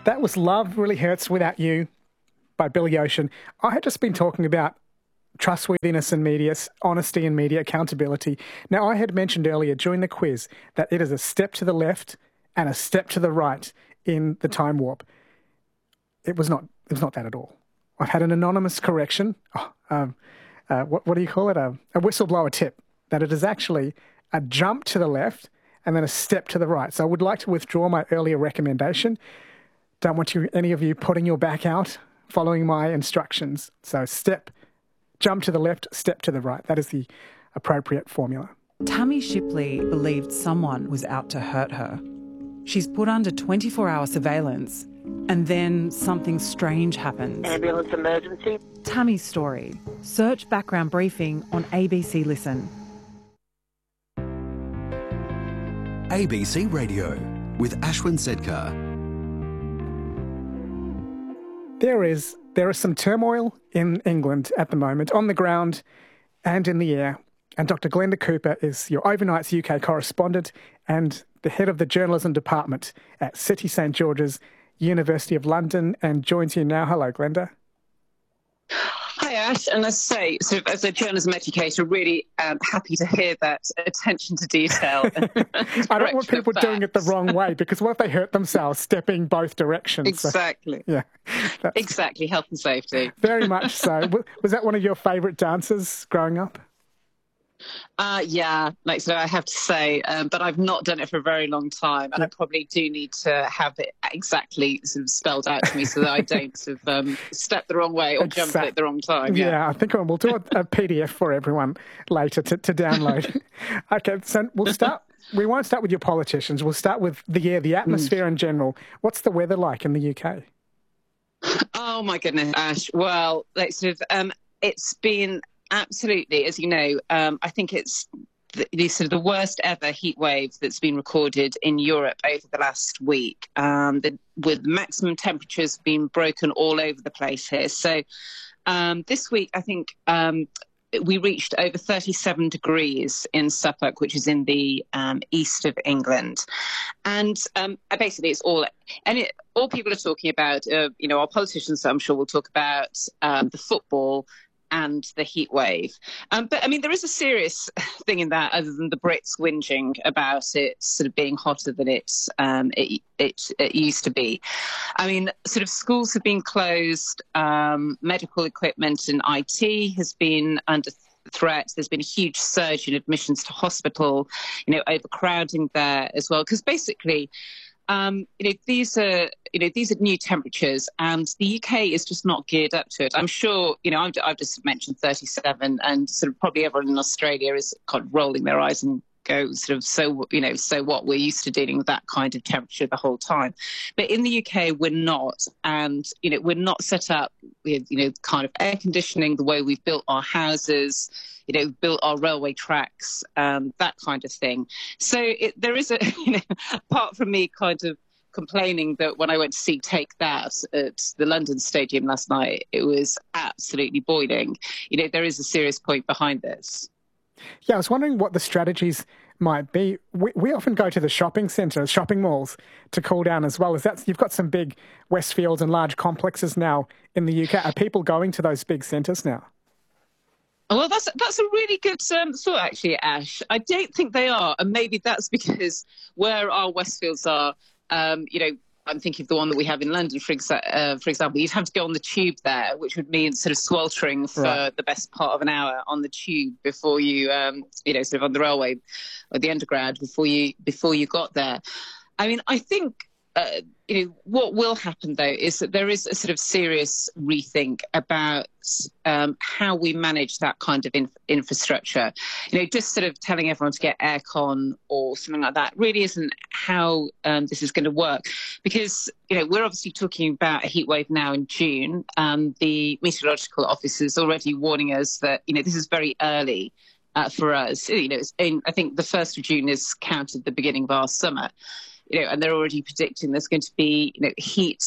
That was Love Really Hurts Without You by Billy Ocean. I had just been talking about trustworthiness in media, honesty in media, accountability. Now, I had mentioned earlier during the quiz that it is a step to the left and a step to the right in the time warp. It was not that at all. I've had an anonymous correction. What do you call it? A whistleblower tip, that it is actually a jump to the left and then a step to the right. So I would like to withdraw my earlier recommendation. Don't want any of you putting your back out following my instructions. So jump to the left, step to the right. That is the appropriate formula. Tammy Shipley believed someone was out to hurt her. She's put under 24-hour surveillance, and then something strange happens. Ambulance emergency. Tammy's story. Search background briefing on ABC Listen. ABC Radio with Ashwin Sedkar. There is some turmoil in England at the moment, on the ground and in the air. And Dr. Glenda Cooper is your Overnights UK correspondent and the head of the journalism department at City St George's, University of London, and joins you now. Hello, Glenda. Hi, Ash. And as I say, sort of as a journalism educator, really happy to hear that attention to detail. I don't want people doing it the wrong way, because what if they hurt themselves stepping both directions? Exactly. So, yeah. Exactly. Health and safety. Very much so. Was that one of your favourite dances growing up? Yeah, so I have to say, but I've not done it for a very long time, and I probably do need to have it exactly sort of spelled out to me so that I don't sort of step the wrong way or jump at the wrong time. Yeah, I think we'll do a PDF for everyone later to download. Okay, so we won't start with your politicians. We'll start with the atmosphere in general. What's the weather like in the UK? Oh my goodness, Ash. Well, it's been absolutely, as you know, I think it's the worst ever heat wave that's been recorded in Europe over the last week, with maximum temperatures being broken all over the place here. So this week, I think we reached over 37 degrees in Suffolk, which is in the east of England. And basically it's all people are talking about, our politicians, I'm sure, will talk about the football and the heat wave. But I mean, there is a serious thing in that, other than the Brits whinging about it sort of being hotter than it used to be. I mean, sort of schools have been closed, medical equipment and IT has been under threat. There's been a huge surge in admissions to hospital, overcrowding there as well. Because basically, these are new temperatures, and the UK is just not geared up to it. I'm sure, I've just mentioned 37, and sort of probably everyone in Australia is kind of rolling their eyes and go sort of, so what? We're used to dealing with that kind of temperature the whole time. But in the UK, we're not, and we're not set up with kind of air conditioning the way we've built our houses, built our railway tracks, that kind of thing. So there is apart from me kind of complaining that when I went to see Take That at the London Stadium last night, it was absolutely boiling. There is a serious point behind this. Yeah, I was wondering what the strategies might be. We often go to the shopping centres, shopping malls, to cool down as well. You've got some big Westfields and large complexes now in the UK. Are people going to those big centres now? Well, that's a really good thought, actually, Ash. I don't think they are, and maybe that's because where our Westfields are, I'm thinking of the one that we have in London, for example. You'd have to go on the tube there, which would mean sort of sweltering for the best part of an hour on the tube before you, sort of on the railway or the underground before you got there. I mean, I think what will happen, though, is that there is a sort of serious rethink about how we manage that kind of infrastructure. Just sort of telling everyone to get aircon or something like that really isn't how this is going to work. Because, we're obviously talking about a heat wave now in June. The Meteorological Office is already warning us that, this is very early for us. I think the 1st of June is counted the beginning of our summer. And they're already predicting there's going to be, heat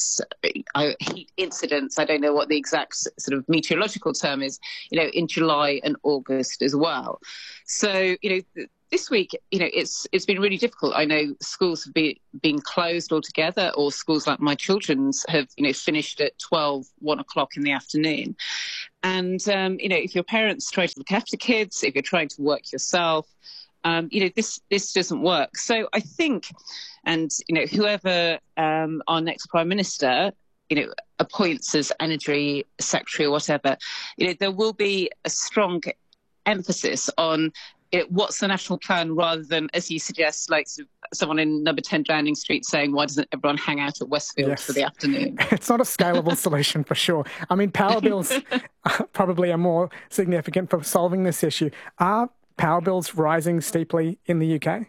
incidents. I don't know what the exact sort of meteorological term is, in July and August as well. So, this week, it's been really difficult. I know schools have been closed altogether, or schools like my children's have, finished at 1 o'clock in the afternoon. And, if your parents try to look after kids, if you're trying to work yourself, this doesn't work. So I think, and, whoever our next Prime Minister, appoints as Energy Secretary or whatever, there will be a strong emphasis on what's the national plan, rather than, as you suggest, like someone in number 10 Downing Street saying, why doesn't everyone hang out at Westfield for the afternoon? It's not a scalable solution for sure. I mean, power bills probably are more significant for solving this issue. Are power bills rising steeply in the UK?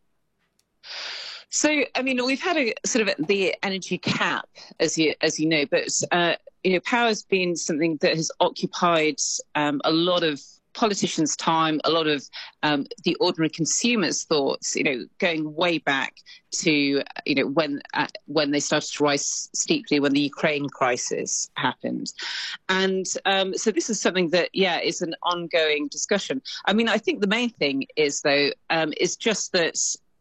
So, I mean, we've had a sort of the energy cap, as you know, but, power has been something that has occupied a lot of politicians' time, a lot of the ordinary consumers' thoughts, going way back to, when they started to rise steeply when the Ukraine crisis happened. And so this is something that, is an ongoing discussion. I mean, I think the main thing is, though, is just that,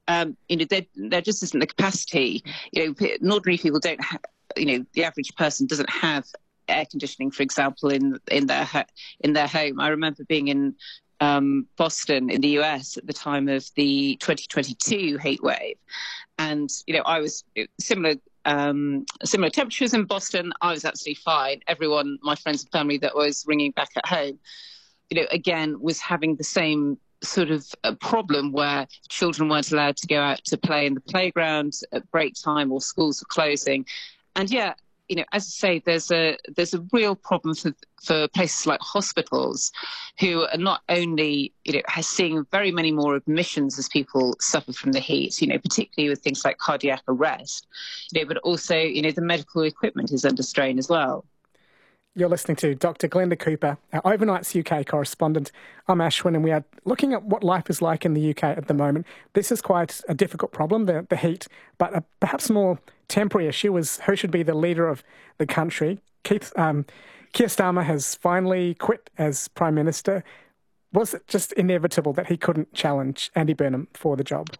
there just isn't the capacity. Ordinary people don't have, the average person doesn't have air conditioning, for example, in their home. I remember being in Boston in the US at the time of the 2022 heat wave, and I was similar temperatures in Boston. I was absolutely fine. Everyone, my friends and family that was ringing back at home, again was having the same sort of a problem where children weren't allowed to go out to play in the playground at break time, or schools were closing. And as I say, there's a real problem for places like hospitals, who are not only, seeing very many more admissions as people suffer from the heat, particularly with things like cardiac arrest, but also, the medical equipment is under strain as well. You're listening to Dr. Glenda Cooper, our Overnights UK correspondent. I'm Ashwin, and we are looking at what life is like in the UK at the moment. This is quite a difficult problem, the heat, but a perhaps more temporary issue is who should be the leader of the country. Keir Starmer has finally quit as Prime Minister. Was it just inevitable that he couldn't challenge Andy Burnham for the job?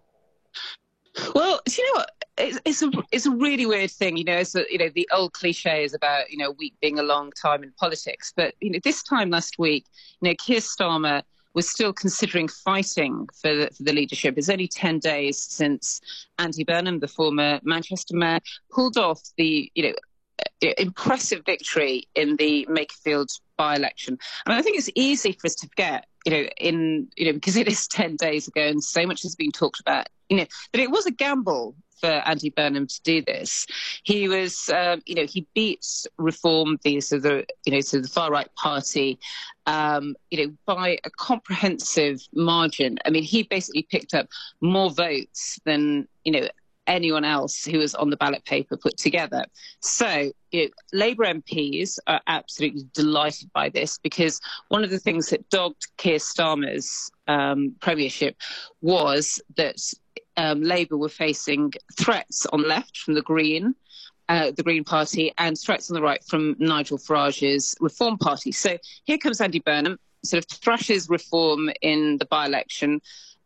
Well, do you know what? It's a really weird thing, the old cliche is about, a week being a long time in politics. But, this time last week, Keir Starmer was still considering fighting for the leadership. It's only 10 days since Andy Burnham, the former Manchester mayor, pulled off the, impressive victory in the Makerfield by-election. And I think it's easy for us to forget, because it is 10 days ago and so much has been talked about, that it was a gamble for Andy Burnham to do this. He was, he beat Reform, the far-right party, by a comprehensive margin. I mean, he basically picked up more votes than, anyone else who was on the ballot paper put together. So, Labour MPs are absolutely delighted by this, because one of the things that dogged Keir Starmer's premiership was that Labour were facing threats on the left from the Green Party, and threats on the right from Nigel Farage's Reform Party. So here comes Andy Burnham, sort of thrashes Reform in the by-election.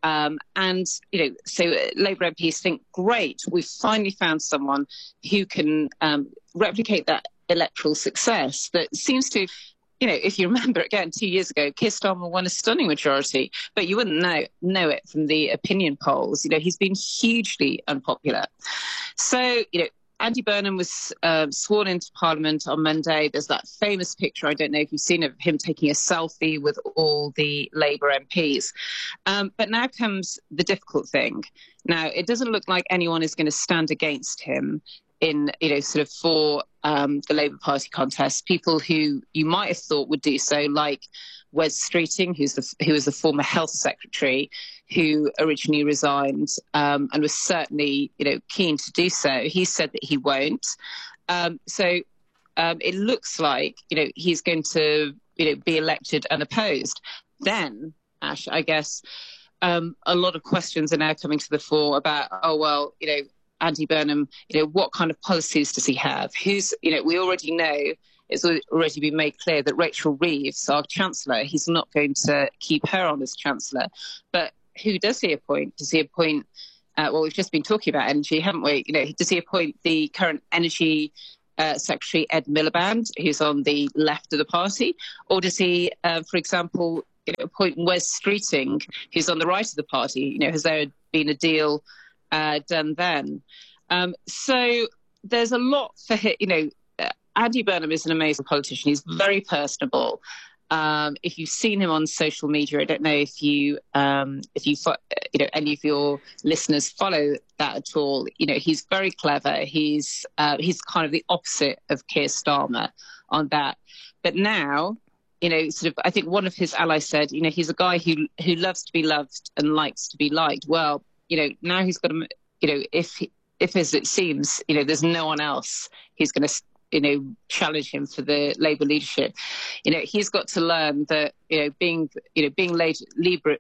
So Labour MPs think, great, we've finally found someone who can replicate that electoral success that seems to, if you remember, again, 2 years ago, Keir Starmer won a stunning majority, but you wouldn't know it from the opinion polls. He's been hugely unpopular. So, Andy Burnham was sworn into Parliament on Monday. There's that famous picture, I don't know if you've seen, of him taking a selfie with all the Labour MPs. But now comes the difficult thing. Now, it doesn't look like anyone is going to stand against him in, for the Labour Party contest. People who you might have thought would do so, like Wes Streeting, who was the former Health Secretary, who originally resigned and was certainly, keen to do so. He said that he won't. So it looks like, he's going to, be elected unopposed. Then, Ash, I guess a lot of questions are now coming to the fore about, Andy Burnham, what kind of policies does he have? We already know, it's already been made clear that Rachel Reeves, our Chancellor, he's not going to keep her on as Chancellor. But who does he appoint? Does he appoint, well, we've just been talking about energy, haven't we? Does he appoint the current energy Secretary Ed Miliband, who's on the left of the party? Or does he, for example, appoint Wes Streeting, who's on the right of the party? Has there been a deal done then? So there's a lot for him. Andy Burnham is an amazing politician. He's very personable. If you've seen him on social media, I don't know if you any of your listeners follow that at all. He's very clever. He's kind of the opposite of Keir Starmer on that. But now, I think one of his allies said, he's a guy who loves to be loved and likes to be liked. Well, now he's got to, if as it seems, there's no one else who's going to challenge him for the Labour leadership. He's got to learn that, being leader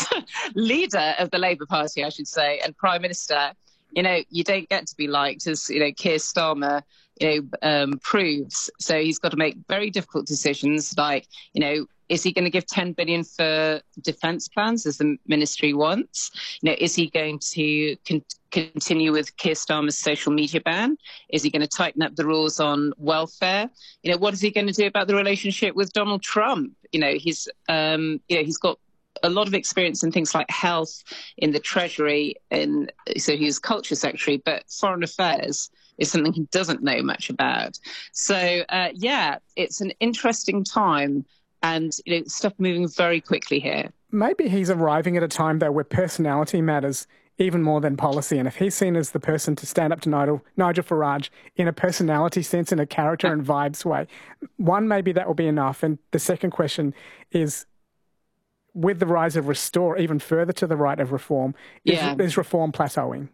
of the Labour Party, I should say, and Prime Minister, you don't get to be liked, as Keir Starmer proves. So he's got to make very difficult decisions, like is he going to give 10 billion for defence plans, as the ministry wants? Is he going to continue with Keir Starmer's social media ban? Is he going to tighten up the rules on welfare? What is he going to do about the relationship with Donald Trump? He's got a lot of experience in things like health, in the Treasury, so he's Culture Secretary, but foreign affairs is something he doesn't know much about. So, it's an interesting time, and stuff moving very quickly here. Maybe he's arriving at a time, though, where personality matters even more than policy. And if he's seen as the person to stand up to Nigel Farage in a personality sense, in a character and vibes way, maybe that will be enough. And the second question is, with the rise of Restore even further to the right of Reform, is Reform plateauing?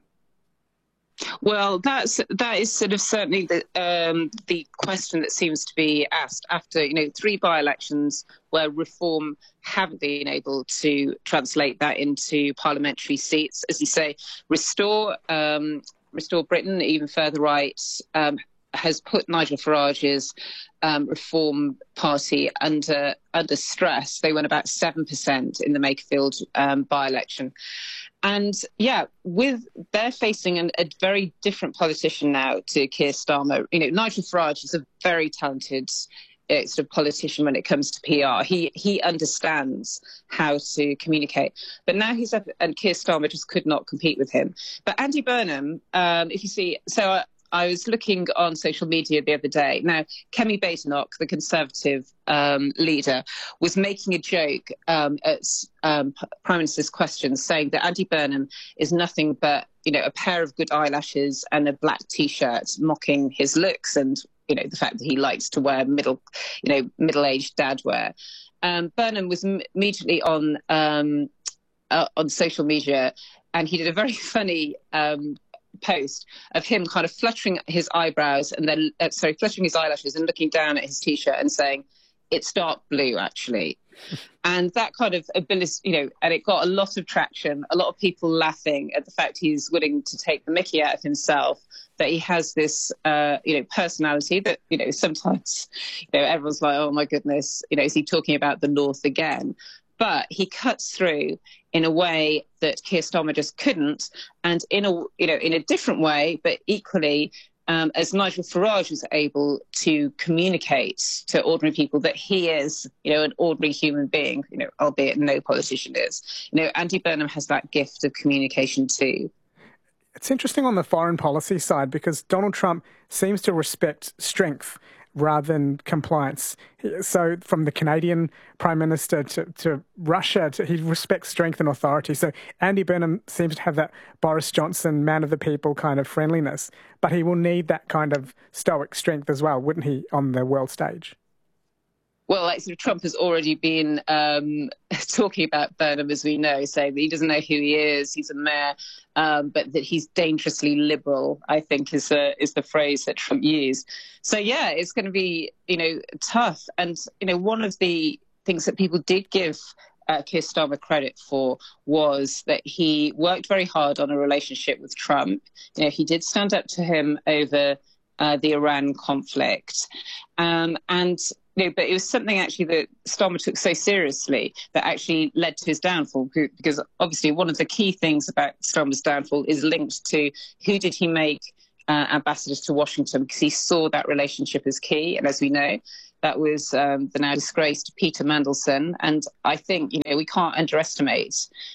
Well, that is sort of certainly the question that seems to be asked after 3 by-elections where Reform haven't been able to translate that into parliamentary seats. As you say, Restore Britain, even further right, has put Nigel Farage's Reform Party under stress. They won about 7% in the Makerfield by-election. And they're facing a very different politician now to Keir Starmer. Nigel Farage is a very talented sort of politician when it comes to PR. He understands how to communicate. But now he's up, and Keir Starmer just could not compete with him. But Andy Burnham, if you see, so I was looking on social media the other day. Now, Kemi Badenoch, the Conservative leader, was making a joke at Prime Minister's questions, saying that Andy Burnham is nothing but, a pair of good eyelashes and a black T-shirt, mocking his looks and, the fact that he likes to wear middle-aged dad wear. Burnham was immediately on social media, and he did a very funny post of him kind of fluttering his eyebrows and then fluttering his eyelashes and looking down at his T-shirt and saying, "It's dark blue, actually." And that kind of ability, and it got a lot of traction, a lot of people laughing at the fact he's willing to take the mickey out of himself, that he has this, personality that, sometimes, everyone's like, oh my goodness, is he talking about the North again? But he cuts through in a way that Keir Starmer just couldn't, and in a different way, but equally, as Nigel Farage was able to communicate to ordinary people that he is, an ordinary human being, albeit no politician is. Andy Burnham has that gift of communication too. It's interesting on the foreign policy side because Donald Trump seems to respect strength rather than compliance. So from the Canadian Prime Minister to Russia, he respects strength and authority. So Andy Burnham seems to have that Boris Johnson, man of the people kind of friendliness, but he will need that kind of stoic strength as well, wouldn't he, on the world stage? Well, Trump has already been talking about Burnham, as we know, saying that he doesn't know who he is, he's a mayor, but that he's dangerously liberal, I think is the phrase that Trump used. So, it's going to be, tough. And, one of the things that people did give Keir Starmer credit for was that he worked very hard on a relationship with Trump. He did stand up to him over the Iran conflict. And but it was something actually that Starmer took so seriously that actually led to his downfall, because obviously one of the key things about Starmer's downfall is linked to who did he make ambassadors to Washington, because he saw that relationship as key. And as we know, that was the now disgraced Peter Mandelson. And I think, we can't underestimate,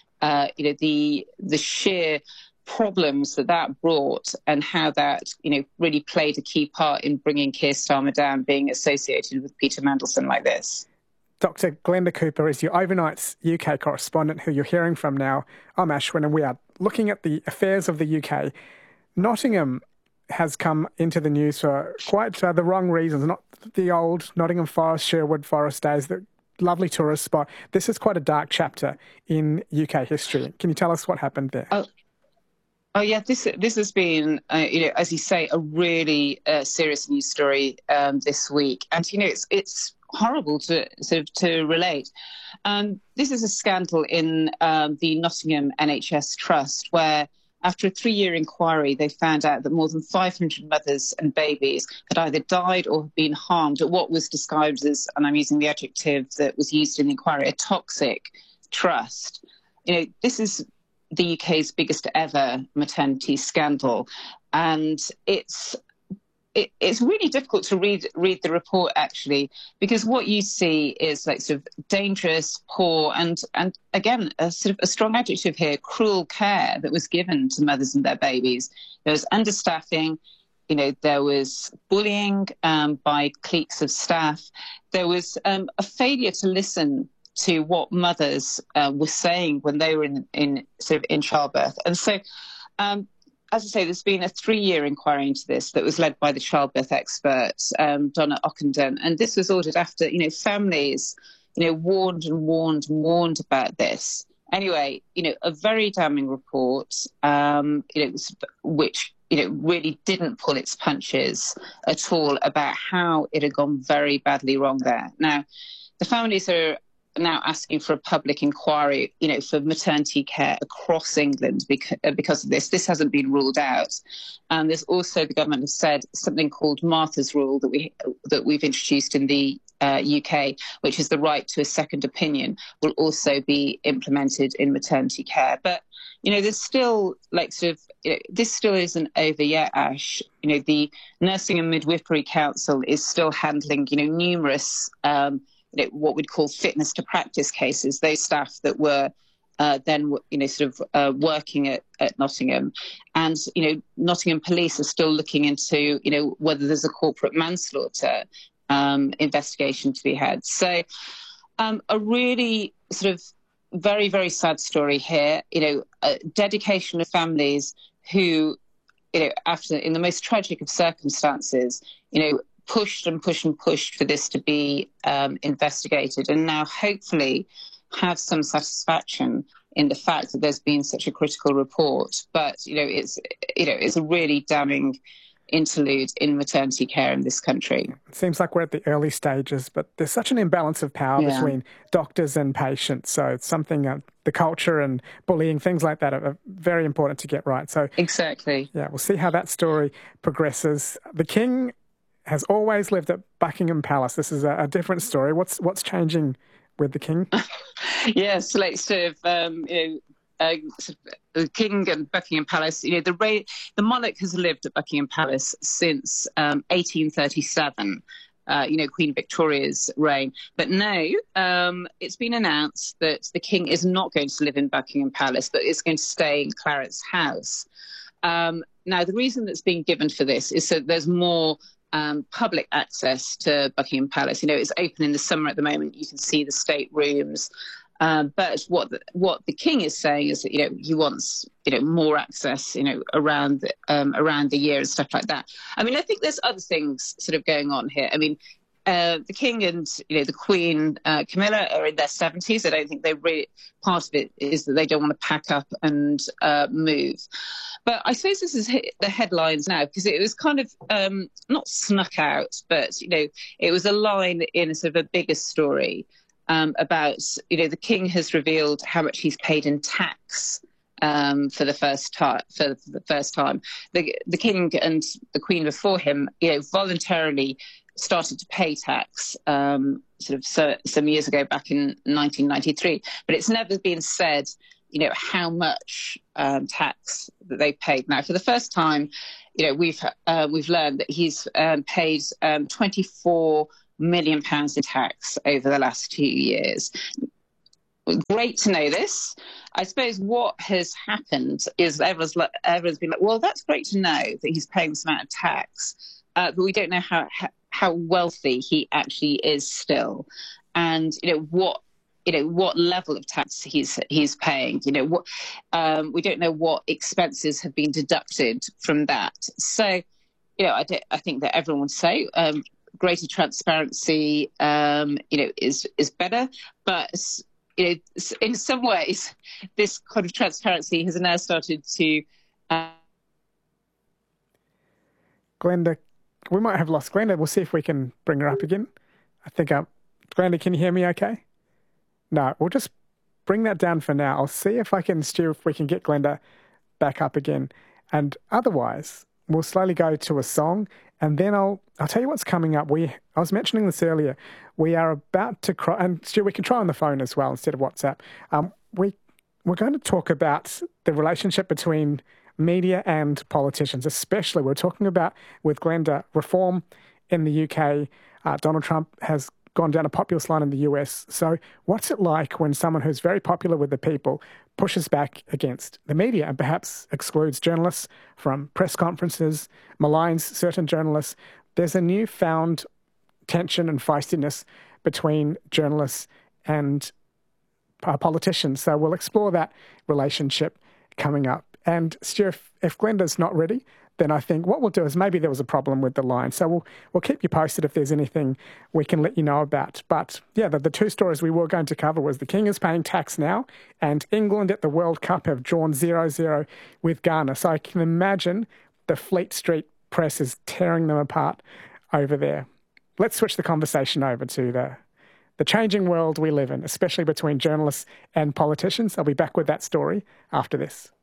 the sheer problems that brought, and how that, really played a key part in bringing Keir Starmer down, being associated with Peter Mandelson like this. Dr. Glenda Cooper is your Overnights UK correspondent, who you're hearing from now. I'm Ashwin, and we are looking at the affairs of the UK. Nottingham has come into the news for quite the wrong reasons, not the old Nottingham Forest, Sherwood Forest days, the lovely tourist spot. This is quite a dark chapter in UK history. Can you tell us what happened there? Oh yeah, this has been, as you say, a really serious news story this week, and it's horrible to relate. This is a scandal in the Nottingham NHS Trust, where after a 3-year inquiry, they found out that more than 500 mothers and babies had either died or been harmed at what was described as, and I'm using the adjective that was used in the inquiry, a toxic trust. This is the UK's biggest ever maternity scandal, and it's really difficult to read the report, actually, because what you see is like sort of dangerous, poor, and again a sort of a strong adjective here, cruel care that was given to mothers and their babies. There was understaffing. There was bullying by cliques of staff. There was a failure to listen to what mothers were saying when they were in childbirth. And so, as I say, there's been a 3-year inquiry into this that was led by the childbirth expert, Donna Ockenden. And this was ordered after, families, warned about this. Anyway, a very damning report, which, really didn't pull its punches at all about how it had gone very badly wrong there. Now, the families are now asking for a public inquiry, for maternity care across England because of this. This hasn't been ruled out. And there's also, the government has said, something called Martha's Rule that we've introduced in the UK, which is the right to a second opinion, will also be implemented in maternity care. But, there's still this still isn't over yet, Ash. The Nursing and Midwifery Council is still handling, numerous what we'd call fitness to practice cases, those staff that were then, working at Nottingham. And, Nottingham police are still looking into, whether there's a corporate manslaughter investigation to be had. So a really very, very sad story here, a dedication of families who, after, in the most tragic of circumstances, pushed for this to be investigated, and now hopefully have some satisfaction in the fact that there's been such a critical report. But it's a really damning interlude in maternity care in this country. It seems like we're at the early stages, but there's such an imbalance of power between doctors and patients. So it's something, the culture and bullying, things like that are very important to get right. So exactly. Yeah, we'll see how that story progresses. The King has always lived at Buckingham Palace. This is a different story. What's changing with the King? Yes, the King and Buckingham Palace. The monarch has lived at Buckingham Palace since 1837. Queen Victoria's reign. But now it's been announced that the King is not going to live in Buckingham Palace, but is going to stay in Clarence House. Now, the reason that's being given for this is that there's more public access to Buckingham Palace. It's open in the summer at the moment. You can see the state rooms. But what the King is saying is that he wants more access around the year and stuff like that. I mean, I think there's other things going on here. I mean, the King and the Queen Camilla are in their 70s. I don't think they really. Part of it is that they don't want to pack up and move. But I suppose this is the headlines now, because it was kind of not snuck out, but it was a line in a sort of a bigger story about the King has revealed how much he's paid in tax for the first time. The King and the Queen before him, voluntarily started to pay tax some years ago, back in 1993. But it's never been said, how much tax that they paid. Now, for the first time, we've learned that he's paid £24 million in tax over the last 2 years. Great to know this. I suppose what has happened is everyone's been like, well, that's great to know that he's paying this amount of tax, but we don't know how wealthy he actually is still, and what level of tax he's paying. We don't know what expenses have been deducted from that. So, I think that everyone would say greater transparency, is better, but in some ways, this kind of transparency has now started to. Glenda, we might have lost Glenda. We'll see if we can bring her up again. I think, Glenda, can you hear me okay? No, we'll just bring that down for now. I'll see if we can get Glenda back up again. And otherwise, we'll slowly go to a song, and then I'll tell you what's coming up. I was mentioning this earlier. We are about to and Stu, we can try on the phone as well instead of WhatsApp. We're going to talk about the relationship between media and politicians, especially. We're talking about, with Glenda, reform in the UK. Donald Trump has gone down a populist line in the US. So what's it like when someone who's very popular with the people pushes back against the media and perhaps excludes journalists from press conferences, maligns certain journalists? There's a newfound tension and feistiness between journalists and politicians. So we'll explore that relationship coming up. And Stu, if Glenda's not ready, then I think what we'll do is, maybe there was a problem with the line. So we'll keep you posted if there's anything we can let you know about. But yeah, the two stories we were going to cover was the King is paying tax now, and England at the World Cup have drawn 0-0 with Ghana. So I can imagine the Fleet Street press is tearing them apart over there. Let's switch the conversation over to the changing world we live in, especially between journalists and politicians. I'll be back with that story after this.